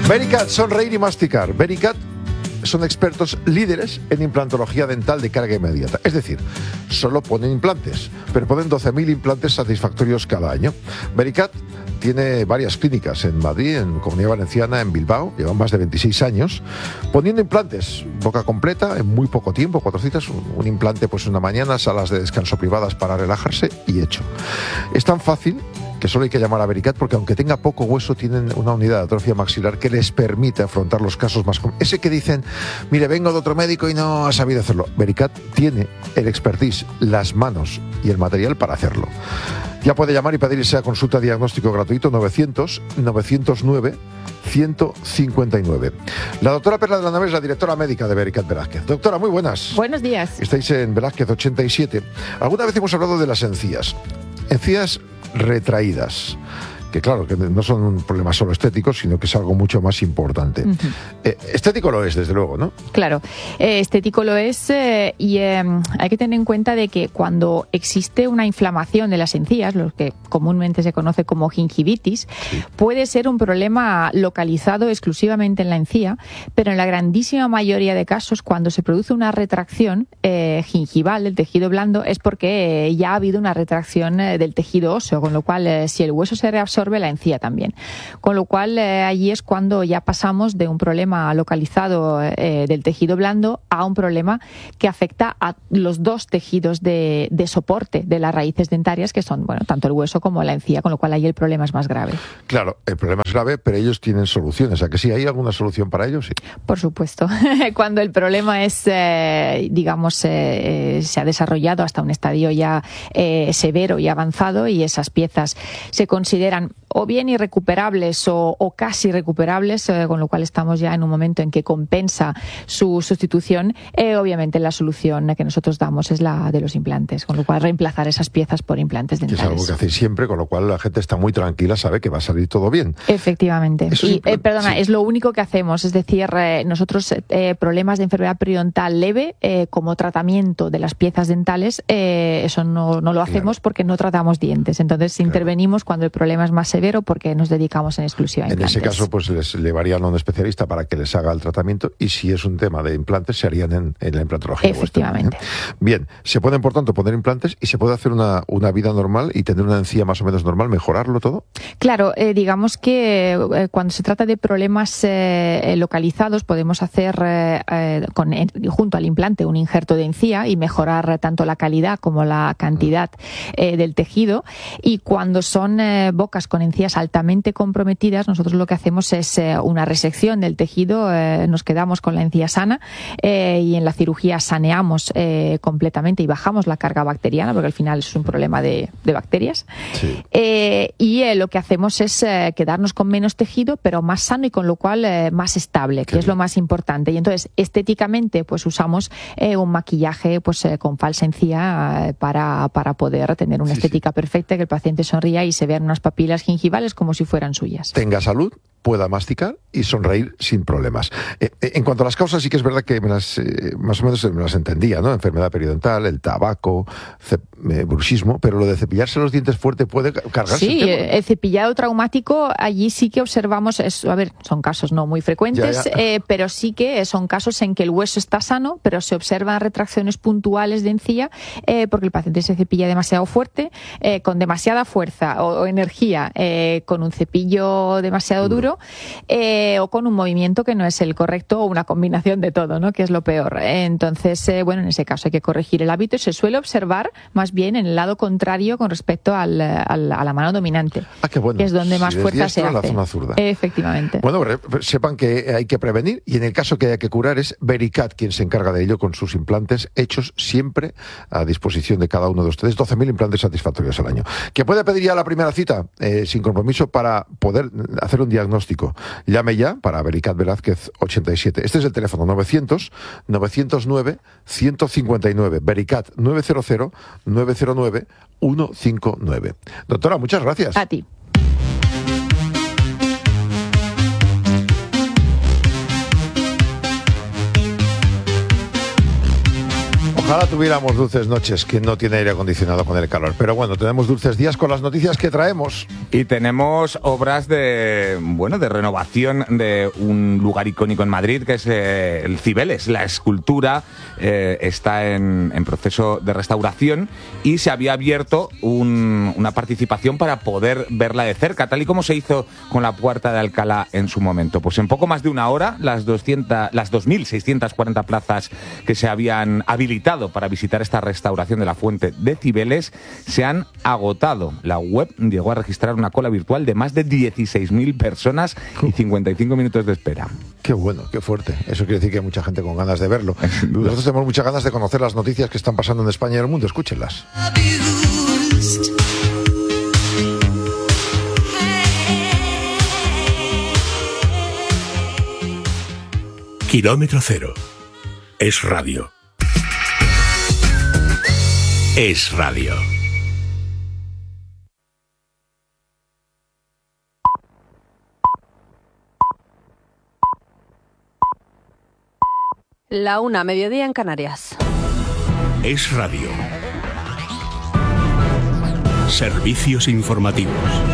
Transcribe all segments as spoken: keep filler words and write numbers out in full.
Vericat, sonreír y masticar. Vericat son expertos líderes en implantología dental de carga inmediata. Es decir, solo ponen implantes, pero ponen doce mil implantes satisfactorios cada año. Vericat tiene varias clínicas en Madrid, en Comunidad Valenciana, en Bilbao. Llevan más de veintiséis años poniendo implantes, boca completa, en muy poco tiempo, cuatro citas, un, un implante pues una mañana, salas de descanso privadas para relajarse y hecho. Es tan fácil que solo hay que llamar a Vericat porque aunque tenga poco hueso tienen una unidad de atrofia maxilar que les permite afrontar los casos más comunes. Ese que dicen, mire, vengo de otro médico y no ha sabido hacerlo. Vericat tiene el expertise, las manos y el material para hacerlo. Ya puede llamar y pedir esa consulta diagnóstico gratuito novecientos, novecientos nueve, ciento cincuenta y nueve. La doctora Perla de la Nave es la directora médica de Vericat Velázquez. Doctora, muy buenas. Buenos días. Estáis en Velázquez ochenta y siete. Alguna vez hemos hablado de las encías. Encías retraídas, que claro, que no son un problema solo estético, sino que es algo mucho más importante. Uh-huh. Eh, estético lo es, desde luego, ¿no? Claro, eh, estético lo es eh, y eh, hay que tener en cuenta de que cuando existe una inflamación de las encías, lo que comúnmente se conoce como gingivitis, sí, puede ser un problema localizado exclusivamente en la encía, pero en la grandísima mayoría de casos, cuando se produce una retracción eh, gingival del tejido blando, es porque eh, ya ha habido una retracción eh, del tejido óseo, con lo cual eh, si el hueso se reabsorbe, absorbe la encía también. Con lo cual, eh, allí es cuando ya pasamos de un problema localizado eh, del tejido blando a un problema que afecta a los dos tejidos de, de soporte de las raíces dentarias, que son, bueno, tanto el hueso como la encía, con lo cual ahí el problema es más grave. Claro, el problema es grave, pero ellos tienen soluciones. ¿A que sí? ¿Hay alguna solución para ellos? Sí. Por supuesto. Cuando el problema es, eh, digamos, eh, se ha desarrollado hasta un estadio ya eh, severo y avanzado y esas piezas se consideran o bien irrecuperables o, o casi recuperables, eh, con lo cual estamos ya en un momento en que compensa su sustitución, eh, obviamente la solución que nosotros damos es la de los implantes, con lo cual reemplazar esas piezas por implantes dentales. Es algo que hacéis siempre, con lo cual la gente está muy tranquila, sabe que va a salir todo bien. Efectivamente. Eso y, eh, perdona, sí. es lo único que hacemos, es decir, eh, nosotros eh, problemas de enfermedad periodontal leve, eh, como tratamiento de las piezas dentales, eh, eso no, no lo hacemos, claro, porque no tratamos dientes. Entonces claro, intervenimos cuando el problema es más severo porque nos dedicamos en exclusiva a implantes. En ese caso, pues les llevarían a un especialista para que les haga el tratamiento y si es un tema de implantes, se harían en, en la implantología. Efectivamente. Vuestra, ¿eh? Bien, se pueden, por tanto, poner implantes y se puede hacer una, una vida normal y tener una encía más o menos normal, mejorarlo todo. Claro, eh, digamos que eh, cuando se trata de problemas eh, localizados, podemos hacer eh, eh, con, eh, junto al implante un injerto de encía y mejorar tanto la calidad como la cantidad eh, del tejido. Y cuando son eh, bocas con encías altamente comprometidas, nosotros lo que hacemos es eh, una resección del tejido, eh, nos quedamos con la encía sana eh, y en la cirugía saneamos eh, completamente y bajamos la carga bacteriana, porque al final es un problema de, de bacterias. Sí. Eh, y eh, lo que hacemos es eh, quedarnos con menos tejido, pero más sano y con lo cual eh, más estable, que Qué es bien. Lo más importante. Y entonces, estéticamente, pues usamos eh, un maquillaje pues eh, con falsa encía eh, para, para poder tener una sí, estética sí. perfecta, que el paciente sonría y se vean unas papilas gingivales como si fueran suyas. Tenga salud, pueda masticar y sonreír sin problemas. Eh, en cuanto a las causas, sí que es verdad que me las, eh, más o menos me las entendía, ¿no? Enfermedad periodontal, el tabaco, cep- eh, bruxismo, pero lo de cepillarse los dientes fuerte puede cargarse. Sí, el, el cepillado traumático, allí sí que observamos, es, a ver, son casos no muy frecuentes, ya, ya. Eh, pero sí que son casos en que el hueso está sano, pero se observan retracciones puntuales de encía eh, porque el paciente se cepilla demasiado fuerte, eh, con demasiada fuerza o, o energía, eh, con un cepillo demasiado duro, Eh, o con un movimiento que no es el correcto o una combinación de todo, ¿no? Que es lo peor. Entonces, eh, bueno, en ese caso hay que corregir el hábito y se suele observar más bien en el lado contrario con respecto al, al, a la mano dominante, ah, qué bueno. que es donde más si fuerza se hace. La zona zurda. Efectivamente. Bueno, sepan que hay que prevenir y en el caso que haya que curar es Vericat quien se encarga de ello con sus implantes hechos siempre a disposición de cada uno de ustedes. doce mil implantes satisfactorios al año. ¿Que puede pedir ya la primera cita eh, sin compromiso para poder hacer un diagnóstico? Llame ya para Vericat Velázquez ochenta y siete. Este es el teléfono novecientos, novecientos nueve, ciento cincuenta y nueve. Vericat nueve cero cero, nueve cero nueve, uno cinco nueve. Doctora, muchas gracias. A ti. Ojalá Ojalá tuviéramos dulces noches que no tiene aire acondicionado con el calor. Pero bueno, tenemos dulces días con las noticias que traemos. Y tenemos obras de, bueno, de renovación de un lugar icónico en Madrid, que es eh, el Cibeles. La escultura eh, está en, en proceso de restauración y se había abierto un, una participación para poder verla de cerca, tal y como se hizo con la Puerta de Alcalá en su momento. Pues en poco más de una hora, las, doscientas, las dos mil seiscientas cuarenta plazas que se habían habilitado para visitar esta restauración de la fuente de Cibeles se han agotado. La web llegó a registrar una cola virtual de más de dieciséis mil personas y cincuenta y cinco minutos de espera. Qué bueno, qué fuerte. Eso quiere decir que hay mucha gente con ganas de verlo. Nosotros tenemos muchas ganas de conocer las noticias que están pasando en España y en el mundo. Escúchenlas. Kilómetro cero. Es radio. Es radio. La una, mediodía en Canarias. Es radio. Servicios informativos.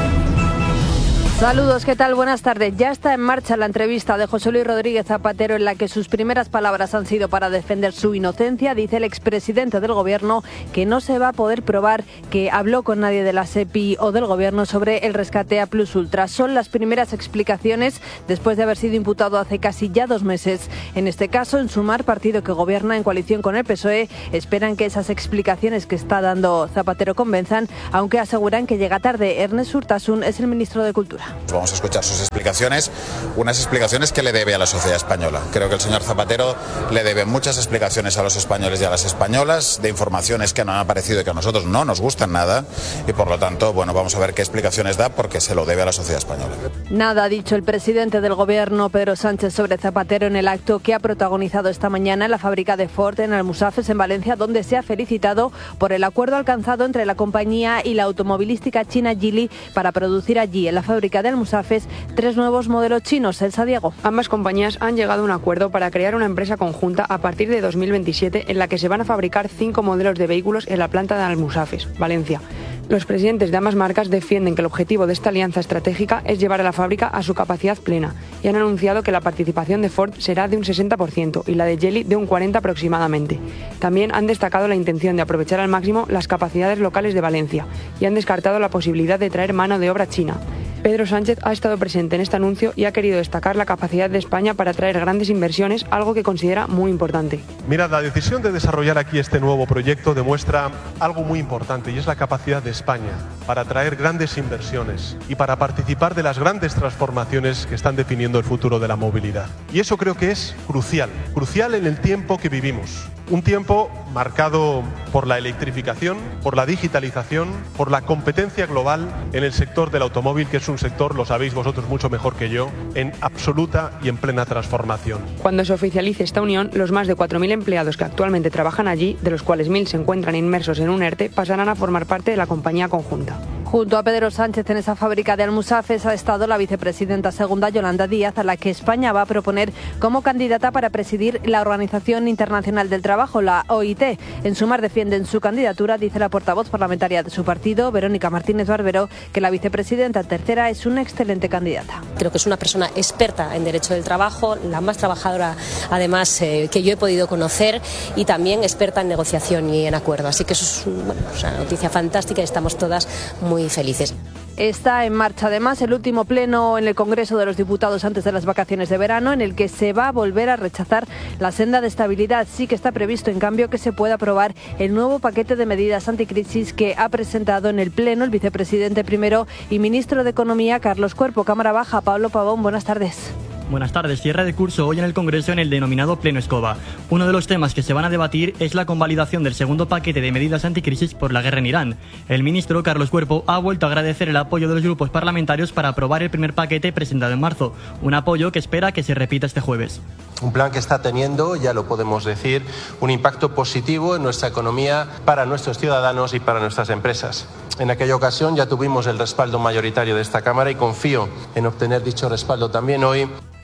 Saludos, ¿qué tal? Buenas tardes. Ya está en marcha la entrevista de José Luis Rodríguez Zapatero en la que sus primeras palabras han sido para defender su inocencia. Dice el expresidente del Gobierno que no se va a poder probar que habló con nadie de la SEPI o del Gobierno sobre el rescate a Plus Ultra. Son las primeras explicaciones después de haber sido imputado hace casi ya dos meses. En este caso, en Sumar, partido que gobierna en coalición con el P S O E, esperan que esas explicaciones que está dando Zapatero convenzan, aunque aseguran que llega tarde. Ernest Urtasun es el ministro de Cultura. Vamos a escuchar sus explicaciones, unas explicaciones que le debe a la sociedad española. Creo que el señor Zapatero le debe muchas explicaciones a los españoles y a las españolas de informaciones que nos han aparecido y que a nosotros no nos gustan nada y por lo tanto, bueno, vamos a ver qué explicaciones da porque se lo debe a la sociedad española. Nada ha dicho el presidente del Gobierno, Pedro Sánchez, sobre Zapatero en el acto que ha protagonizado esta mañana en la fábrica de Ford en Almusafes, en Valencia, donde se ha felicitado por el acuerdo alcanzado entre la compañía y la automovilística china Geely para producir allí, en la fábrica de Almusafes, tres nuevos modelos chinos. Elsa Diego. Ambas compañías han llegado a un acuerdo para crear una empresa conjunta a partir de dos mil veintisiete en la que se van a fabricar cinco modelos de vehículos en la planta de Almusafes, Valencia. Los presidentes de ambas marcas defienden que el objetivo de esta alianza estratégica es llevar a la fábrica a su capacidad plena y han anunciado que la participación de Ford será de un sesenta por ciento y la de Geely de un cuarenta por ciento aproximadamente. También han destacado la intención de aprovechar al máximo las capacidades locales de Valencia y han descartado la posibilidad de traer mano de obra china. Pedro Sánchez ha estado presente en este anuncio y ha querido destacar la capacidad de España para atraer grandes inversiones, algo que considera muy importante. Mirad, la decisión de desarrollar aquí este nuevo proyecto demuestra algo muy importante y es la capacidad de España para atraer grandes inversiones y para participar de las grandes transformaciones que están definiendo el futuro de la movilidad. Y eso creo que es crucial, crucial en el tiempo que vivimos. Un tiempo marcado por la electrificación, por la digitalización, por la competencia global en el sector del automóvil, que es un sector, lo sabéis vosotros mucho mejor que yo, en absoluta y en plena transformación. Cuando se oficialice esta unión, los más de cuatro mil empleados que actualmente trabajan allí, de los cuales mil se encuentran inmersos en un ERTE, pasarán a formar parte de la compañía conjunta. Junto a Pedro Sánchez en esa fábrica de Almusafes ha estado la vicepresidenta segunda Yolanda Díaz, a la que España va a proponer como candidata para presidir la Organización Internacional del Trabajo, la O I T. En Sumar defienden su candidatura, dice la portavoz parlamentaria de su partido, Verónica Martínez Barbero, que la vicepresidenta tercera es una excelente candidata. Creo que es una persona experta en derecho del trabajo, la más trabajadora además eh, que yo he podido conocer y también experta en negociación y en acuerdo. Así que eso es bueno, una noticia fantástica y estamos todas muy felices. Está en marcha además el último pleno en el Congreso de los Diputados antes de las vacaciones de verano, en el que se va a volver a rechazar la senda de estabilidad. Sí que está previsto, en cambio, que se pueda aprobar el nuevo paquete de medidas anticrisis que ha presentado en el pleno el vicepresidente primero y ministro de Economía, Carlos Cuerpo. Cámara Baja, Pablo Pavón, buenas tardes. Buenas tardes. Cierre de curso hoy en el Congreso en el denominado Pleno Escoba. Uno de los temas que se van a debatir es la convalidación del segundo paquete de medidas anticrisis por la guerra en Irán. El ministro Carlos Cuerpo ha vuelto a agradecer el apoyo de los grupos parlamentarios para aprobar el primer paquete presentado en marzo, un apoyo que espera que se repita este jueves. Un plan que está teniendo, ya lo podemos decir, un impacto positivo en nuestra economía para nuestros ciudadanos y para nuestras empresas. En aquella ocasión ya tuvimos el respaldo mayoritario de esta Cámara y confío en obtener dicho respaldo también hoy.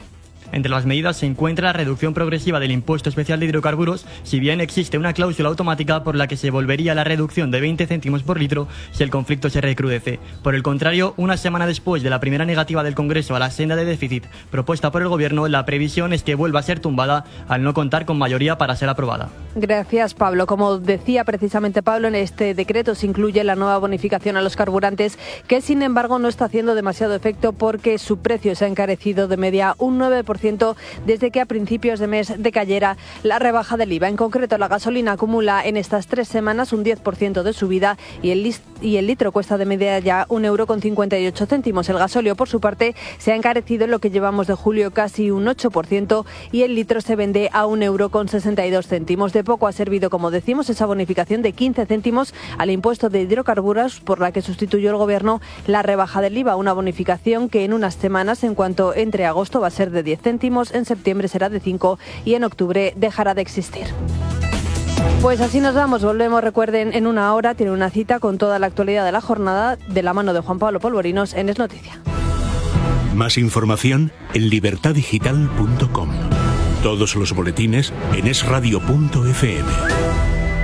Entre las medidas se encuentra la reducción progresiva del impuesto especial de hidrocarburos, si bien existe una cláusula automática por la que se volvería a la reducción de veinte céntimos por litro si el conflicto se recrudece. Por el contrario, una semana después de la primera negativa del Congreso a la senda de déficit propuesta por el Gobierno, la previsión es que vuelva a ser tumbada al no contar con mayoría para ser aprobada. Gracias, Pablo. Como decía precisamente Pablo, en este decreto se incluye la nueva bonificación a los carburantes, que sin embargo no está haciendo demasiado efecto porque su precio se ha encarecido de media un nueve por ciento desde que a principios de mes decayera la rebaja del I V A. En concreto, la gasolina acumula en estas tres semanas un diez por ciento de subida y el, y el litro cuesta de media ya un euro con cincuenta y ocho céntimos. El gasóleo, por su parte, se ha encarecido en lo que llevamos de julio casi un ocho por ciento y el litro se vende a un euro con sesenta y dos céntimos. De poco ha servido, como decimos, esa bonificación de quince céntimos al impuesto de hidrocarburos por la que sustituyó el Gobierno la rebaja del I V A, una bonificación que en unas semanas, en cuanto entre agosto, va a ser de diez céntimos, en septiembre será de cinco y en octubre dejará de existir. Pues así nos vamos, volvemos, recuerden, en una hora tiene una cita con toda la actualidad de la jornada de la mano de Juan Pablo Polvorinos en Es Noticia. Más información en libertad digital punto com. Todos los boletines en es radio punto efe eme.